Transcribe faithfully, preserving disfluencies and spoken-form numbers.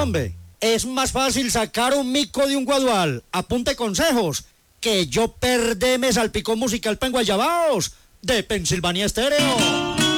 hombre. Es más fácil sacar un mico de un guadual. Apunte consejos. Que yo perdeme salpicón musical pa' en Guayabaos de Pensilvania Estéreo.